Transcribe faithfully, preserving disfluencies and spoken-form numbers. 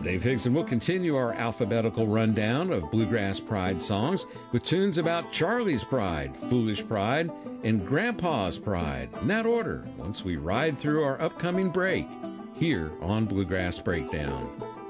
Dave Higgs, and we'll continue our alphabetical rundown of Bluegrass Pride songs with tunes about Charlie's Pride, Foolish Pride, and Grandpa's Pride, in that order, once we ride through our upcoming break here on Bluegrass Breakdown.